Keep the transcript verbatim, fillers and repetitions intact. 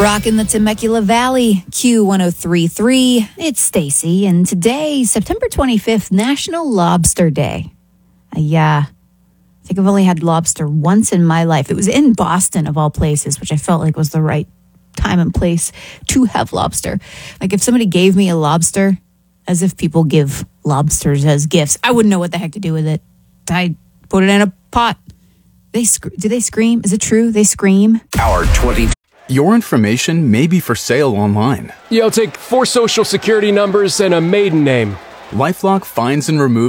Rockin' the Temecula Valley, Q one oh three point three. It's Stacy, and today, September twenty-fifth, National Lobster Day. Uh, yeah, I think I've only had lobster once in my life. It was in Boston, of all places, which I felt like was the right time and place to have lobster. Like, if somebody gave me a lobster, as if people give lobsters as gifts, I wouldn't know what the heck to do with it. I'd put it in a pot. They sc- Do they scream? Is it true? They scream? Hour twenty. Your information may be for sale online. Yeah, I'll take four social security numbers and a maiden name. LifeLock finds and removes